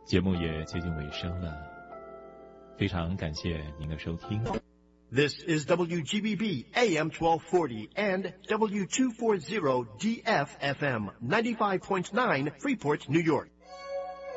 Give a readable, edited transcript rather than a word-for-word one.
节目也接近尾声了，非常感谢您的收听。 This is WGBB AM 1240 and W240 DFFM 95.9 Freeport, New York.